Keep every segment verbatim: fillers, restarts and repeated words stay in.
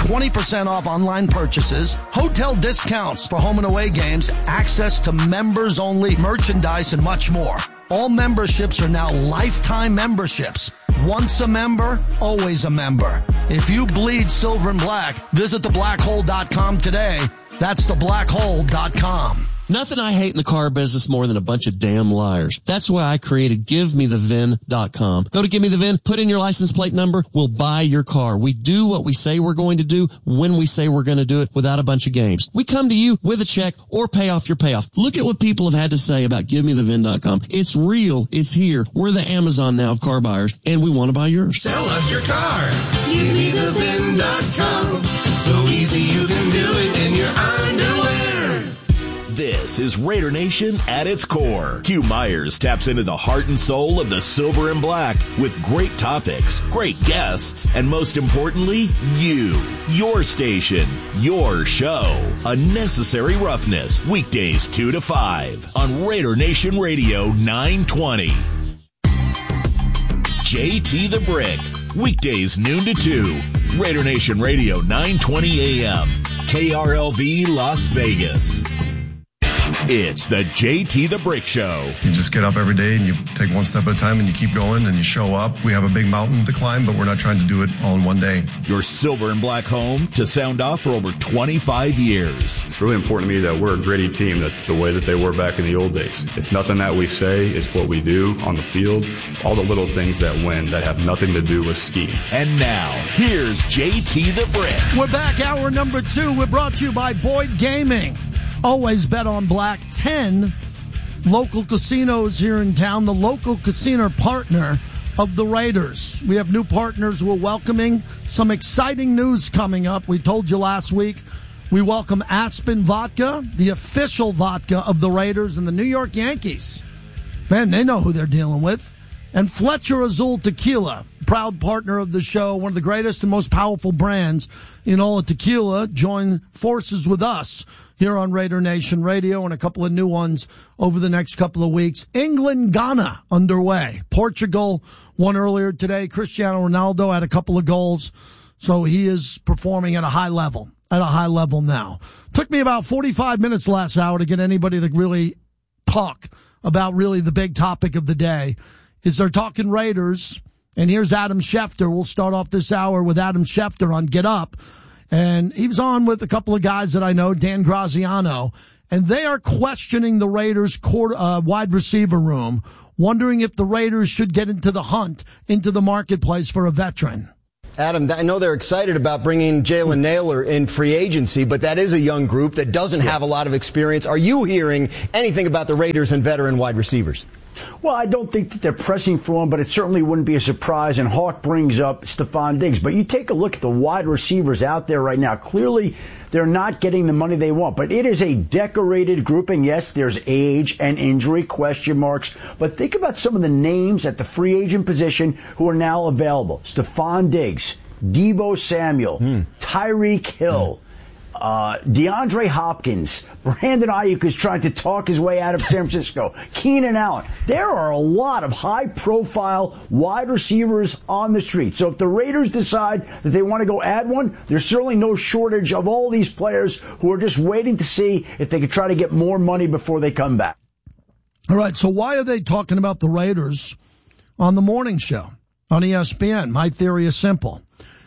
twenty percent off online purchases, hotel discounts for home and away games, access to members-only merchandise, and much more. All memberships are now lifetime memberships. Once a member, always a member. If you bleed silver and black, visit the black hole dot com today. That's the black hole dot com. Nothing I hate in the car business more than a bunch of damn liars. That's why I created give me the V I N dot com. Go to Give Me The V I N, put in your license plate number, we'll buy your car. We do what we say we're going to do when we say we're going to do it without a bunch of games. We come to you with a check or pay off your payoff. Look at what people have had to say about Give Me The V I N dot com. It's real. It's here. We're the Amazon now of car buyers, and we want to buy yours. Sell us your car. Give Me The V I N dot com. So easy you can do it in your underwear. This is Raider Nation at its core. Q Myers taps into the heart and soul of the silver and black with great topics, great guests, and most importantly, you. Your station, your show. Unnecessary Roughness, weekdays two to five on Raider Nation Radio nine twenty. J T the Brick, weekdays noon to two. Raider Nation Radio nine twenty A M. K R L V Las Vegas. It's the J T the Brick Show. You just get up every day and you take one step at a time and you keep going and you show up. We have a big mountain to climb, but we're not trying to do it all in one day. Your silver and black home to sound off for over twenty-five years. It's really important to me that we're a gritty team, that the way that they were back in the old days. It's nothing that we say, it's what we do on the field. All the little things that win that have nothing to do with scheme. And now, here's J T the Brick. We're back, hour number two. We're brought to you by Boyd Gaming. Always bet on black. ten local casinos here in town. The local casino partner of the Raiders. We have new partners we're welcoming. Some exciting news coming up. We told you last week we welcome Aspen Vodka, the official vodka of the Raiders and the New York Yankees. Man, they know who they're dealing with. And Fletcher Azul Tequila, proud partner of the show, one of the greatest and most powerful brands in all of tequila, join forces with us here on Raider Nation Radio, and a couple of new ones over the next couple of weeks. England, Ghana underway. Portugal won earlier today. Cristiano Ronaldo had a couple of goals, so he is performing at a high level, at a high level now. Took me about forty-five minutes last hour to get anybody to really talk about really the big topic of the day. Is they're talking Raiders, and here's Adam Schefter. We'll start off this hour with Adam Schefter on Get Up. And he was on with a couple of guys that I know, Dan Graziano, and they are questioning the Raiders' quarter, uh, wide receiver room, wondering if the Raiders should get into the hunt, into the marketplace for a veteran. Adam, I know they're excited about bringing Jalen Naylor in free agency, but that is a young group that doesn't have a lot of experience. Are you hearing anything about the Raiders and veteran wide receivers? Well, I don't think that they're pressing for him, but it certainly wouldn't be a surprise. And Hawk brings up Stephon Diggs. But you take a look at the wide receivers out there right now. Clearly, they're not getting the money they want. But it is a decorated group. And yes, there's age and injury question marks. But think about some of the names at the free agent position who are now available. Stephon Diggs, Deebo Samuel, hmm. Tyreek Hill. Hmm. Uh, DeAndre Hopkins, Brandon Ayuk is trying to talk his way out of San Francisco, Keenan Allen. There are a lot of high-profile wide receivers on the street. So if the Raiders decide that they want to go add one, there's certainly no shortage of all these players who are just waiting to see if they can try to get more money before they come back. All right, so why are they talking about the Raiders on the morning show on E S P N? My theory is simple.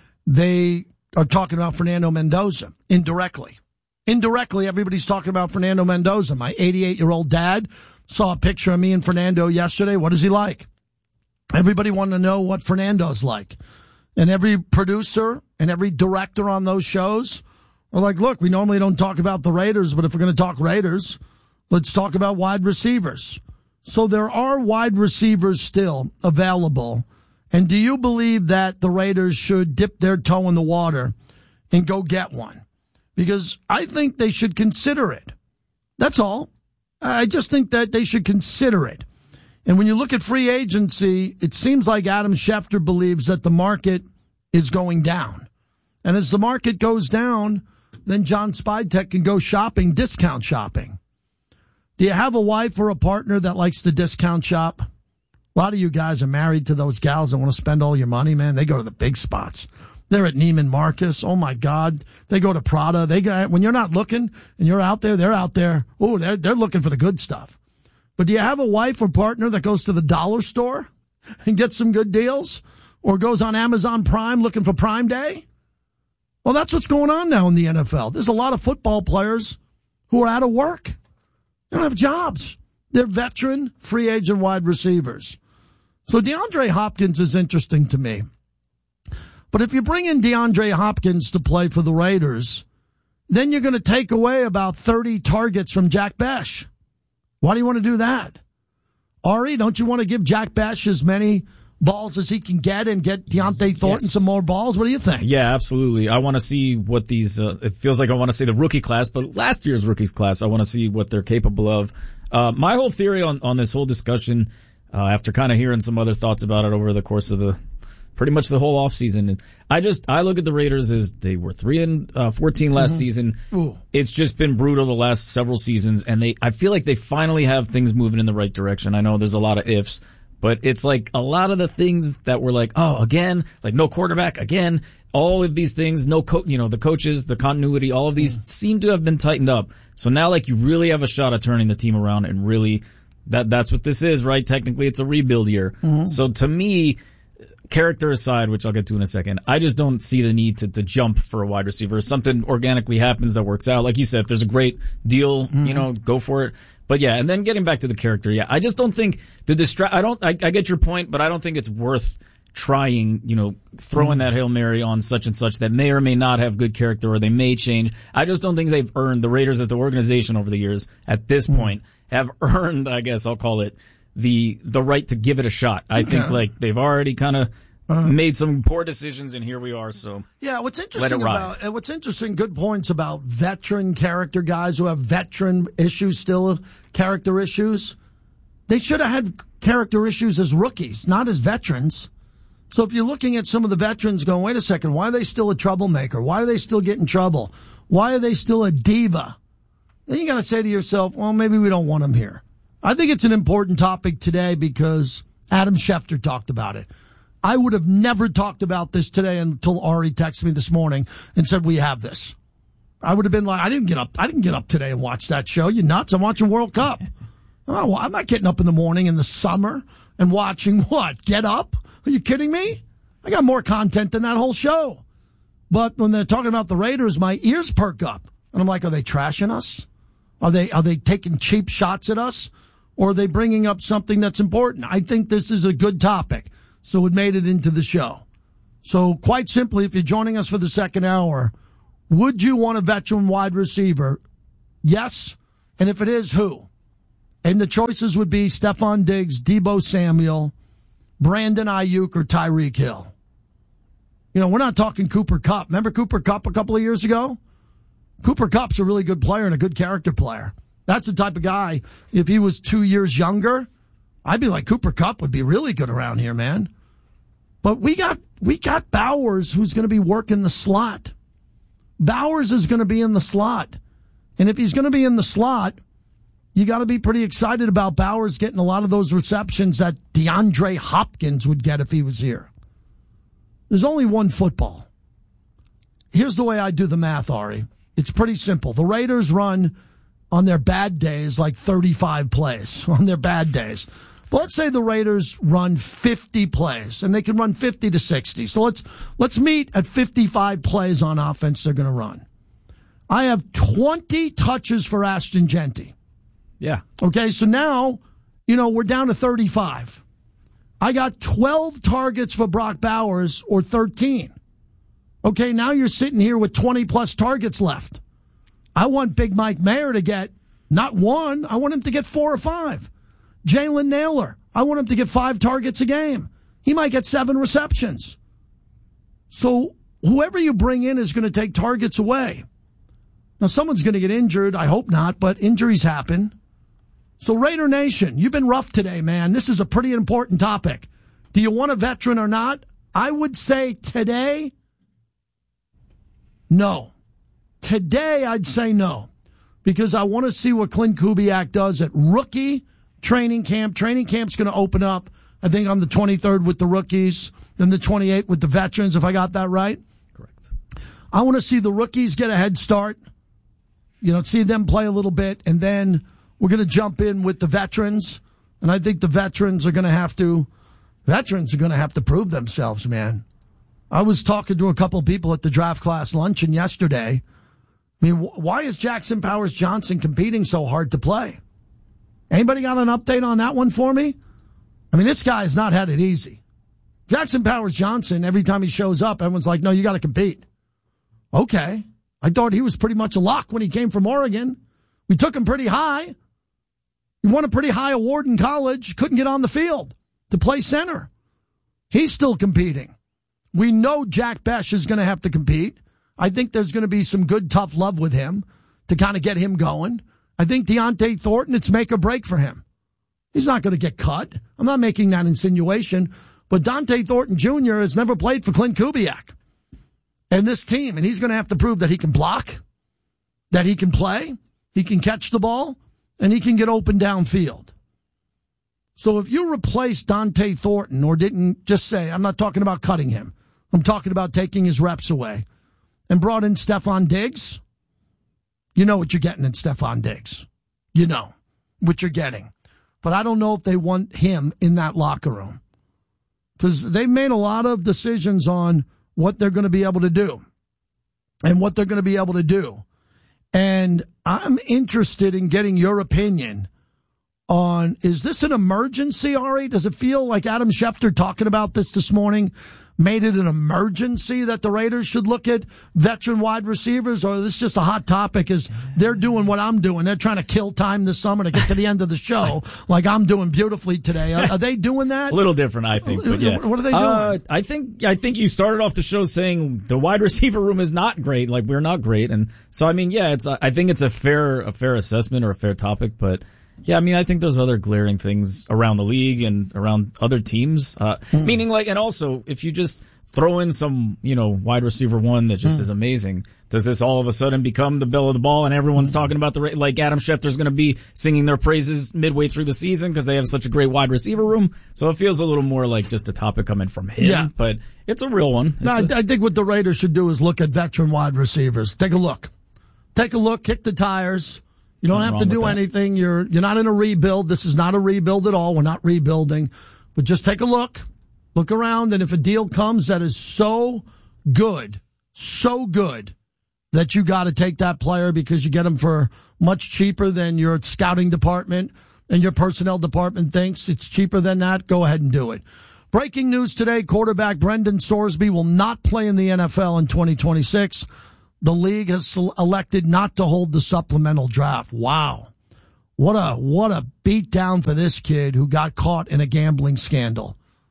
They are talking about Fernando Mendoza indirectly. Indirectly, everybody's talking about Fernando Mendoza. My eighty-eight-year-old dad saw a picture of me and Fernando yesterday. What is he like? Everybody wanted to know what Fernando's like. And every producer and every director on those shows are like, look, we normally don't talk about the Raiders, but if we're going to talk Raiders, let's talk about wide receivers. So there are wide receivers still available. And do you believe that the Raiders should dip their toe in the water and go get one? Because I think they should consider it. That's all. I just think that they should consider it. And when you look at free agency, it seems like Adam Schefter believes that the market is going down. And as the market goes down, then John Spidek can go shopping, discount shopping. Do you have a wife or a partner that likes to discount shop? A lot of you guys are married to those gals that want to spend all your money, man. They go to the big spots. They're at Neiman Marcus. Oh my God. They go to Prada. They got, when you're not looking and you're out there, they're out there. Oh, they're, they're looking for the good stuff. But do you have a wife or partner that goes to the dollar store and gets some good deals, or goes on Amazon Prime looking for Prime Day? Well, that's what's going on now in the N F L. There's a lot of football players who are out of work. They don't have jobs. They're veteran, free agent wide receivers. So DeAndre Hopkins is interesting to me. But if you bring in DeAndre Hopkins to play for the Raiders, then you're going to take away about thirty targets from Jack Bech. Why do you want to do that? Ari, don't you want to give Jack Bech as many balls as he can get and get Deontay Thornton yes. some more balls? What do you think? Yeah, absolutely. I want to see what these, uh, it feels like I want to see the rookie class, but last year's rookies class, I want to see what they're capable of. Uh, my whole theory on, on this whole discussion, uh, after kind of hearing some other thoughts about it over the course of the, pretty much the whole offseason, I just, I look at the Raiders as they were three and fourteen last mm-hmm. season. Ooh. It's just been brutal the last several seasons, and they, I feel like they finally have things moving in the right direction. I know there's a lot of ifs, but it's like a lot of the things that were like, oh, again, like no quarterback, again, all of these things, no co- you know, the coaches, the continuity, all of these mm. seem to have been tightened up. So now, like, you really have a shot at turning the team around, and really, that that's what this is, right? Technically, it's a rebuild year. Mm-hmm. So to me, character aside, which I'll get to in a second, I just don't see the need to, to jump for a wide receiver. If something organically happens that works out, like you said, if there's a great deal, mm-hmm. you know, go for it. But yeah, and then getting back to the character, yeah, I just don't think the distra- I don't, I, I get your point, but I don't think it's worth trying, you know, throwing mm-hmm. that Hail Mary on such and such that may or may not have good character, or they may change. I just don't think they've earned, the Raiders as the organization over the years at this mm-hmm. point have earned, I guess I'll call it, the, the right to give it a shot. I okay. think like they've already kind of Uh, made some poor decisions, and here we are. So yeah, what's interesting about uh, what's interesting, good points about veteran character guys who have veteran issues, still character issues. They should have had character issues as rookies, not as veterans. So if you're looking at some of the veterans, going, wait a second, why are they still a troublemaker? Why do they still get in trouble? Why are they still a diva? Then you got to say to yourself, well, maybe we don't want them here. I think it's an important topic today because Adam Schefter talked about it. I would have never talked about this today until Ari texted me this morning and said, we have this. I would have been like, I didn't get up. I didn't get up today and watch that show. You nuts? I'm watching World Cup. Oh, I'm not getting up in the morning in the summer and watching what? Get Up? Are you kidding me? I got more content than that whole show. But when they're talking about the Raiders, my ears perk up. And I'm like, are they trashing us? Are they, are they taking cheap shots at us? Or are they bringing up something that's important? I think this is a good topic. So it made it into the show. So quite simply, if you're joining us for the second hour, would you want a veteran wide receiver? Yes. And if it is, who? And the choices would be Stephon Diggs, Deebo Samuel, Brandon Ayuk, or Tyreek Hill. You know, we're not talking Cooper Kupp. Remember Cooper Kupp a couple of years ago? Cooper Kupp's a really good player and a good character player. That's the type of guy, if he was two years younger, I'd be like, Cooper Kupp would be really good around here, man. But we got we got Bowers, who's going to be working the slot. Bowers is going to be in the slot. And if he's going to be in the slot, you got to be pretty excited about Bowers getting a lot of those receptions that DeAndre Hopkins would get if he was here. There's only one football. Here's the way I do the math, Ari. It's pretty simple. The Raiders run on their bad days like thirty-five plays on their bad days. But let's say the Raiders run fifty plays, and they can run fifty to sixty. So let's let's meet at fifty-five plays on offense they're going to run. I have twenty touches for Ashton Jeanty. Yeah. Okay, so now, you know, we're down to thirty-five. I got twelve targets for Brock Bowers, or thirteen. Okay, now you're sitting here with twenty-plus targets left. I want Big Mike Mayer to get not one. I want him to get four or five. Jalen Nailor, I want him to get five targets a game. He might get seven receptions. So whoever you bring in is going to take targets away. Now, someone's going to get injured. I hope not, but injuries happen. So Raider Nation, you've been rough today, man. This is a pretty important topic. Do you want a veteran or not? I would say today, no. Today, I'd say no, because I want to see what Clint Kubiak does at rookie training camp. Training camp's going to open up, I think, on the twenty-third with the rookies, then the twenty-eighth with the veterans, if I got that right. I want to see the rookies get a head start, you know, see them play a little bit, and then we're going to jump in with the veterans. And I think the veterans are going to have to, veterans are going to have to prove themselves, man. I was talking to a couple of people at the draft class luncheon yesterday. I mean, why is Jackson Powers Johnson competing so hard to play? Anybody got an update on that one for me? I mean, this guy has not had it easy. Jackson Powers Johnson, every time he shows up, everyone's like, no, you got to compete. Okay. I thought he was pretty much a lock when he came from Oregon. We took him pretty high. He won a pretty high award in college, couldn't get on the field to play center. He's still competing. We know Jack Besh is going to have to compete. I think there's going to be some good, tough love with him to kind of get him going. I think Deontay Thornton, it's make or break for him. He's not going to get cut. I'm not making that insinuation. But Dante Thornton Junior has never played for Clint Kubiak and this team, and he's going to have to prove that he can block, that he can play, he can catch the ball, and he can get open downfield. So if you replace Dante Thornton or didn't just say, I'm not talking about cutting him, I'm talking about taking his reps away, and brought in Stephon Diggs, you know what you're getting in Stephon Diggs. You know what you're getting. But I don't know if they want him in that locker room, because they've made a lot of decisions on what they're going to be able to do and what they're going to be able to do. And I'm interested in getting your opinion on, is this an emergency, Ari? Does it feel like Adam Schefter talking about this this morning made it an emergency that the Raiders should look at veteran wide receivers, or is this just a hot topic as they're doing what I'm doing? They're trying to kill time this summer to get to the end of the show like I'm doing beautifully today. Are, are they doing that? A little different, I think. But yeah. What are they doing? Uh, I think I think you started off the show saying the wide receiver room is not great. Like, we're not great. And so, I mean, yeah, it's I think it's a fair a fair assessment or a fair topic, but yeah, I mean, I think there's other glaring things around the league and around other teams. Uh, mm. Meaning, like, and also, if you just throw in some, you know, wide receiver one that just mm. is amazing, does this all of a sudden become the belle of the ball and everyone's mm. talking about the, like, Adam Schefter's going to be singing their praises midway through the season because they have such a great wide receiver room? So it feels a little more like just a topic coming from him. Yeah. But it's a real one. It's no, a- I think what the Raiders should do is look at veteran wide receivers. Take a look. Take a look, kick the tires. You don't have to do anything. You're you're not in a rebuild. This is not a rebuild at all. We're not rebuilding. But just take a look. Look around, and if a deal comes that is so good, so good, that you got to take that player because you get him for much cheaper than your scouting department and your personnel department thinks it's cheaper than that, go ahead and do it. Breaking news today, quarterback Brendan Sorsby will not play in the N F L in twenty twenty-six. The league has elected not to hold the supplemental draft. Wow. What a, what a beat down for this kid who got caught in a gambling scandal.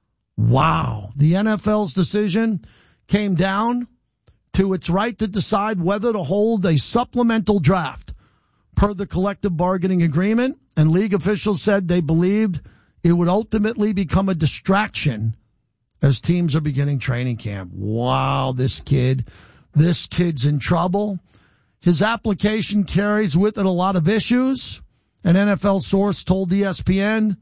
Wow. The N F L's decision came down to its right to decide whether to hold a supplemental draft per the collective bargaining agreement, and league officials said they believed it would ultimately become a distraction as teams are beginning training camp. Wow, this kid. This kid's in trouble. His application carries with it a lot of issues. An N F L source told E S P N,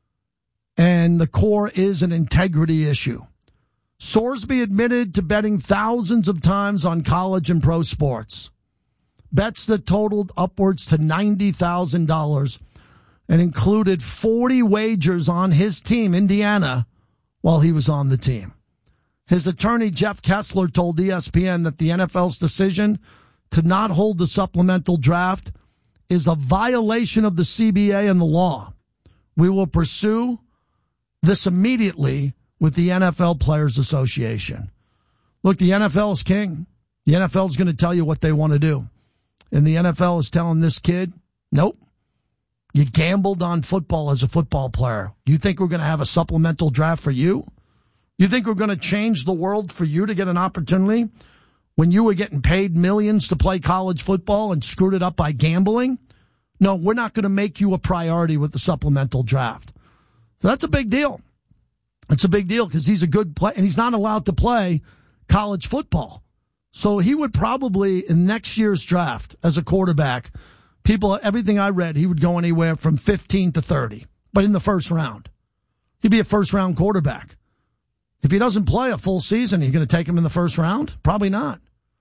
and the core is an integrity issue. Sorsby admitted to betting thousands of times on college and pro sports, bets that totaled upwards to ninety thousand dollars and included forty wagers on his team, Indiana, while he was on the team. His attorney, Jeff Kessler, told E S P N that the N F L's decision to not hold the supplemental draft is a violation of the C B A and the law. We will pursue this immediately with the N F L Players Association. Look, the N F L is king. The N F L is going to tell you what they want to do. And the N F L is telling this kid, nope, you gambled on football as a football player. You think we're going to have a supplemental draft for you? You think we're going to change the world for you to get an opportunity when you were getting paid millions to play college football and screwed it up by gambling? No, we're not going to make you a priority with the supplemental draft. So that's a big deal. It's a big deal because he's a good player, and he's not allowed to play college football. So he would probably, in next year's draft as a quarterback, people, everything I read, he would go anywhere from fifteen to thirty, but in the first round. He'd be a first-round quarterback. If he doesn't play a full season, are you going to take him in the first round? Probably not.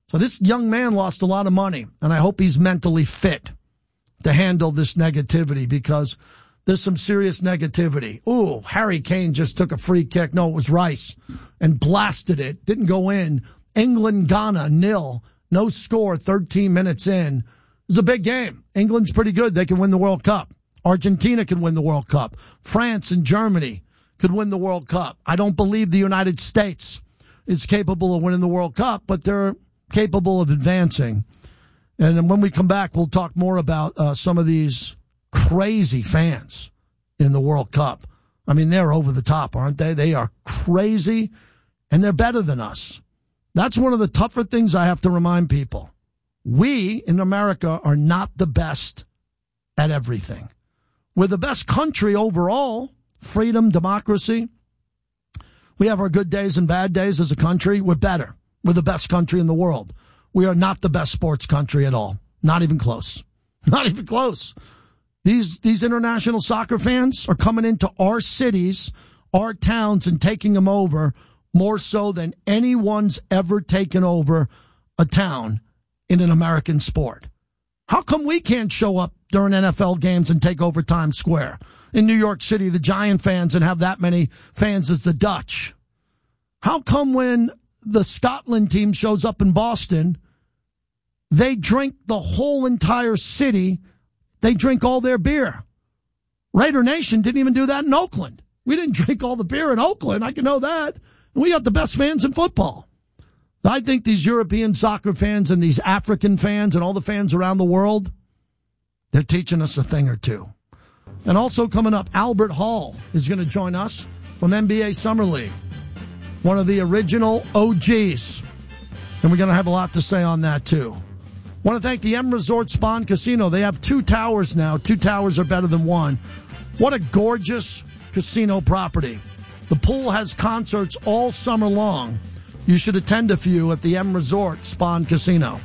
So this young man lost a lot of money, and I hope he's mentally fit to handle this negativity because there's some serious negativity. Ooh, Harry Kane just took a free kick. No, it was Rice, and blasted it. Didn't go in. England, Ghana, nil. No score, thirteen minutes in. It was a big game. England's pretty good. They can win the World Cup. Argentina can win the World Cup. France and Germany could win the World Cup. I don't believe the United States is capable of winning the World Cup, but they're capable of advancing. And then when we come back, we'll talk more about uh, some of these crazy fans in the World Cup. I mean, they're over the top, aren't they? They are crazy, and they're better than us. That's one of the tougher things I have to remind people. We in America are not the best at everything. We're the best country overall, freedom, democracy. We have our good days and bad days as a country. We're better. We're the best country in the world. We are not the best sports country at all. Not even close. Not even close. These, these international soccer fans are coming into our cities, our towns, and taking them over more so than anyone's ever taken over a town in an American sport. How come we can't show up during N F L games and take over Times Square? In New York City, the Giant fans, and have that many fans as the Dutch? How come when the Scotland team shows up in Boston, they drink the whole entire city, they drink all their beer? Raider Nation didn't even do that in Oakland. We didn't drink all the beer in Oakland, I can know that. And we got the best fans in football. I think these European soccer fans and these African fans and all the fans around the world, they're teaching us a thing or two. And also coming up, Albert Hall is going to join us from N B A Summer League, one of the original O Gs. And we're going to have a lot to say on that, too. Want to thank the M Resort Spa and Casino. They have two towers now. Two towers are better than one. What a gorgeous casino property. The pool has concerts all summer long. You should attend a few at the M Resort Spa and Casino.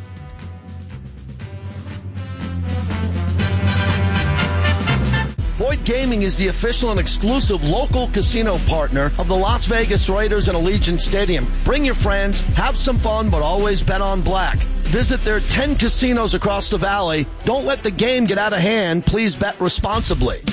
Boyd Gaming is the official and exclusive local casino partner of the Las Vegas Raiders and Allegiant Stadium. Bring your friends, have some fun, but always bet on black. Visit their ten casinos across the valley. Don't let the game get out of hand. Please bet responsibly.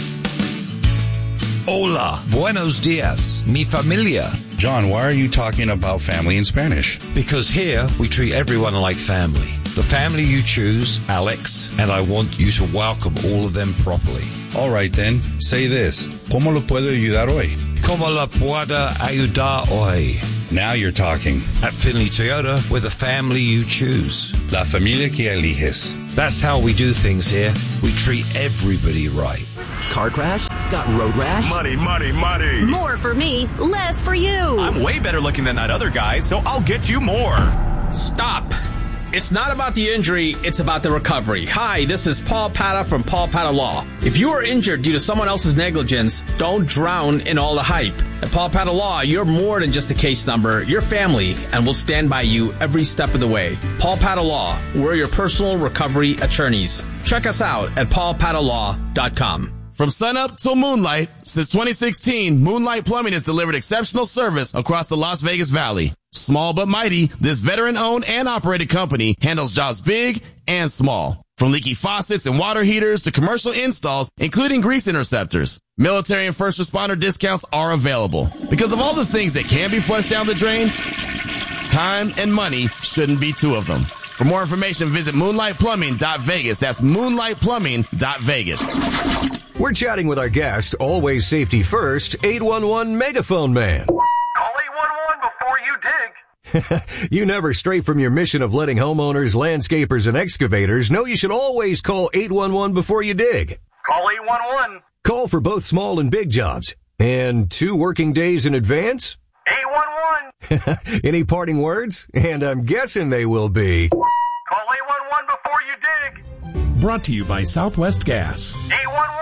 Hola, buenos dias, mi familia. John, why are you talking about family in Spanish? Because here we treat everyone like family. The family you choose, Alex, and I want you to welcome all of them properly. All right then, say this. ¿Cómo lo puedo ayudar hoy? ¿Cómo la puedo ayudar hoy? Now you're talking. At Finley Toyota, we're the family you choose. La familia que eliges. That's how we do things here. We treat everybody right. Car crash? Got road rash? Money, money, money. More for me, less for you. I'm way better looking than that other guy, so I'll get you more. Stop. It's not about the injury, it's about the recovery. Hi, this is Paul Pata from Paul Pata Law. If you are injured due to someone else's negligence, don't drown in all the hype. At Paul Pata Law, you're more than just a case number. You're family, and we'll stand by you every step of the way. Paul Pata Law, we're your personal recovery attorneys. Check us out at paul pata law dot com. From sunup till moonlight, since twenty sixteen, Moonlight Plumbing has delivered exceptional service across the Las Vegas Valley. Small but mighty, this veteran-owned and operated company handles jobs big and small. From leaky faucets and water heaters to commercial installs, including grease interceptors. Military and first responder discounts are available. Because of all the things that can be flushed down the drain, time and money shouldn't be two of them. For more information, visit moonlight plumbing dot vegas. That's moonlight plumbing dot vegas. We're chatting with our guest, always safety first, eight one one Megaphone Man. Call eight one one before you dig. You never stray from your mission of letting homeowners, landscapers, and excavators know you should always call eight one one before you dig. Call eight one one. Call for both small and big jobs. And two working days in advance? eight one one. Any parting words? And I'm guessing they will be... Call eight one one before you dig. Brought to you by Southwest Gas. eight one one.